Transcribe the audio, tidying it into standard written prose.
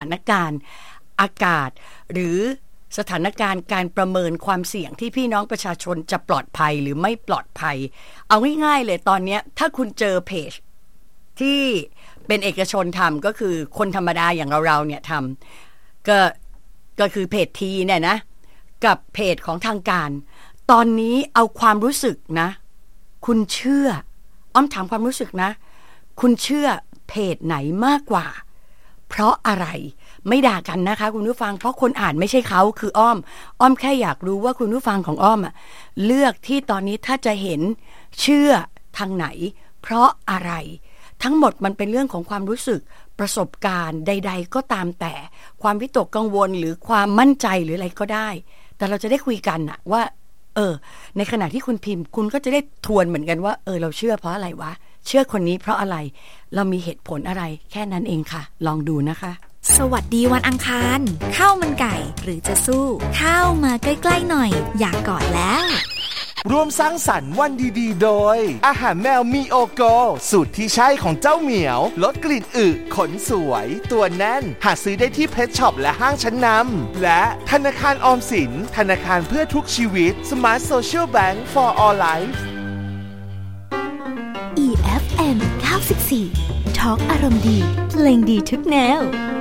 านการณ์อากาศหรือสถานการณ์การประเมินความเสี่ยงที่พี่น้องประชาชนจะปลอดภัยหรือไม่ปลอดภัยเอาง่ายๆเลยตอนนี้ถ้าคุณเจอเพจที่เป็นเอกชนทำก็คือคนธรรมดาอย่างเราเนี่ยทำก็คือเพจทีเนี่ยนะกับเพจของทางการตอนนี้เอาความรู้สึกนะคุณเชื่ออ้อมถามความรู้สึกนะคุณเชื่อเพจไหนมากกว่าเพราะอะไรไม่ด่ากันนะคะคุณผู้ฟังเพราะคนอ่านไม่ใช่เขาคืออ้อมแค่อยากรู้ว่าคุณผู้ฟังของอ้อมเลือกที่ตอนนี้ถ้าจะเห็นเชื่อทางไหนเพราะอะไรทั้งหมดมันเป็นเรื่องของความรู้สึกประสบการณ์ใดๆก็ตามแต่ความวิตกกังวลหรือความมั่นใจหรืออะไรก็ได้แต่เราจะได้คุยกันน่ะว่าในขณะที่คุณพิมพ์คุณก็จะได้ทวนเหมือนกันว่าเราเชื่อเพราะอะไรวะเชื่อคนนี้เพราะอะไรเรามีเหตุผลอะไรแค่นั้นเองค่ะลองดูนะคะสวัสดีวันอังคารข้าวมันไก่หรือจะสู้ข้าวมาใกล้ๆหน่อยอยากกอดแล้วร่วมสร้างสรรค์วันดีๆโดยอาหารแมวมีโอโกสูตรที่ใช่ของเจ้าเหมียวลดกลิ่นอึขนสวยตัวแน่นหาซื้อได้ที่เพชช็อปและห้างชั้นนำและธนาคารออมสินธนาคารเพื่อทุกชีวิต Smart Social Bank for All Life EFM 94 Talk อารมณ์ดีเพลงดีทุกแนว